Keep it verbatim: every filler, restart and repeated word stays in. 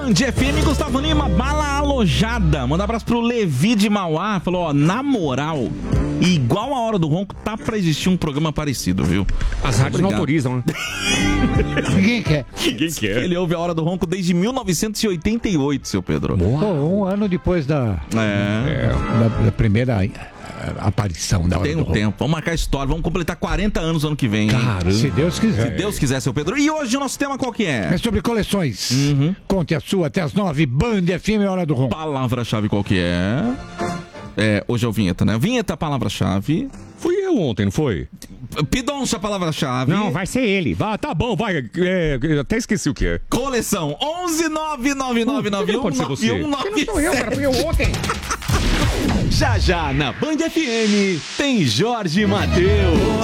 Band F M, Gustavo Lima, bala alojada. Manda um abraço pro Levi de Mauá. Falou, ó, na moral, igual a Hora do Ronco, tá pra existir um programa parecido, viu? As rádios não autorizam, né? Ninguém quer. Ninguém quer. Ele ouve a Hora do Ronco desde mil novecentos e oitenta e oito, seu Pedro. Pô, um ano depois da, É. da, da primeira eh, aparição da Hora Tem do um Ronco. tempo. Vamos marcar a história. Vamos completar quarenta anos ano que vem, hein? Caramba. Se Deus quiser. Se Deus quiser, seu Pedro. E hoje o nosso tema qual que é? É sobre coleções. Uhum. Conte a sua até as nove. Band F M, Hora do Ronco. Palavra-chave qual que é? É, hoje é o vinheta, né? Vinheta, palavra-chave. Fui eu ontem, não foi? Pidoncha, palavra-chave. Não, vai ser ele. Vai, tá bom, vai. É, eu até esqueci o que é. Coleção onze nove nove nove nove um Pode ser você. nove um nove Não sou eu, cara. Fui eu ontem. Já já na Band F M tem Jorge Mateus.